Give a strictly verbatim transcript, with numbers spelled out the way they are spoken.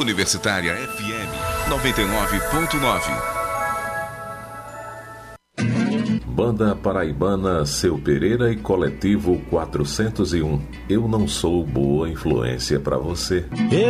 Universitária F M noventa e nove ponto nove. Banda paraibana Seu Pereira e Coletivo quatrocentos e um. Eu não sou boa influência pra você. Eu